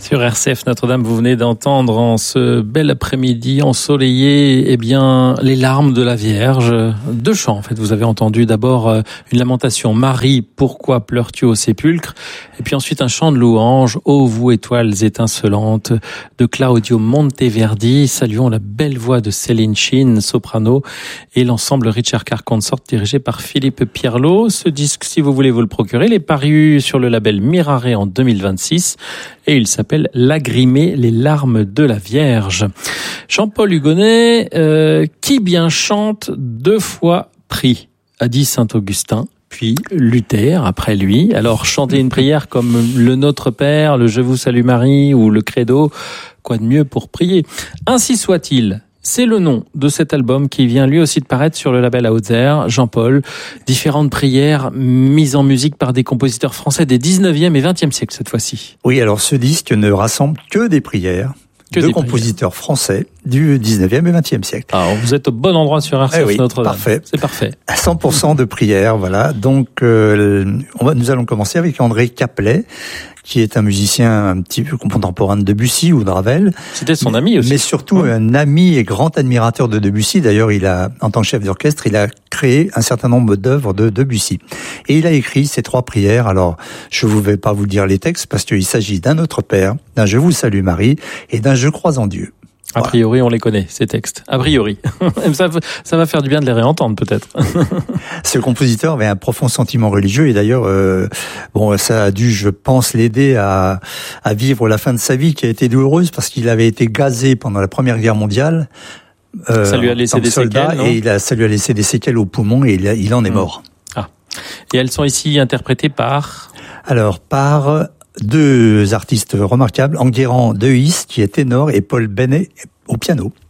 Sur RCF Notre-Dame, vous venez d'entendre en ce bel après-midi ensoleillé, les larmes de la Vierge. Deux chants, en fait. Vous avez entendu d'abord une lamentation. Marie, pourquoi pleures-tu au sépulcre? Et puis ensuite un chant de louange. Ô vous étoiles étincelantes de Claudio Monteverdi. Saluons la belle voix de Céline Chin, soprano, et l'ensemble Richard Carr Consort dirigé par Philippe Pierlot. Ce disque, si vous voulez vous le procurer, il est paru sur le label Mirare en 2026 et il s'appelle Lagrimer les larmes de la Vierge. Jean-Paul Hugonnet, qui bien chante deux fois prie, a dit saint Augustin, puis Luther après lui. Alors chanter une prière comme le Notre Père, le Je vous salue Marie ou le Credo, quoi de mieux pour prier? Ainsi soit-il. C'est le nom de cet album qui vient lui aussi de paraître sur le label Hautzer. Jean-Paul, différentes prières mises en musique par des compositeurs français des 19e et 20e siècles cette fois-ci. Oui, alors ce disque ne rassemble que des prières de compositeurs français du 19e et 20e siècle. Alors vous êtes au bon endroit sur RCF Notre-Dame. Parfait. C'est parfait. À 100% de prières, voilà. Donc nous allons commencer avec André Caplet, qui est un musicien un petit peu contemporain de Debussy ou de Ravel. C'était son ami aussi. Mais surtout un ami et grand admirateur de Debussy. D'ailleurs, en tant que chef d'orchestre, il a créé un certain nombre d'œuvres de Debussy. Et il a écrit ces trois prières. Alors, je ne vais pas vous dire les textes parce qu'il s'agit d'un Notre Père, d'un Je vous salue Marie et d'un Je crois en Dieu. A priori, on les connaît, ces textes. A priori. Ça va faire du bien de les réentendre, peut-être. Ce compositeur avait un profond sentiment religieux et d'ailleurs, ça a dû, je pense, l'aider à vivre la fin de sa vie qui a été douloureuse parce qu'il avait été gazé pendant la Première Guerre mondiale. Ça lui a laissé des séquelles, non ? Et ça lui a laissé des séquelles aux poumons et il en est mort. Ah. Et elles sont ici interprétées par ? Alors, par deux artistes remarquables, Enguerrand Dehisse, qui est ténor, et Paul Benet au piano.